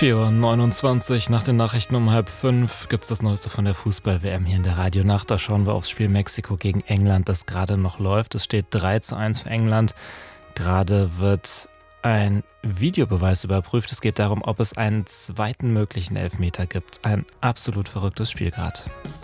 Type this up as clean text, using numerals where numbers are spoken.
4:29 Uhr nach den Nachrichten um 4:30 gibt es das Neueste von der Fußball-WM hier in der Radionacht. Da schauen wir aufs Spiel Mexiko gegen England, das gerade noch läuft. Es steht 3:1 für England. Gerade wird ein Videobeweis überprüft. Es geht darum, ob es einen zweiten möglichen Elfmeter gibt. Ein absolut verrücktes Spiel gerade.